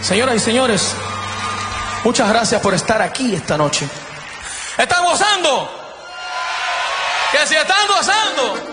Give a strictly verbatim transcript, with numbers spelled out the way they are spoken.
Señoras y señores, muchas gracias por estar aquí esta noche. ¿Están gozando? Que si están gozando.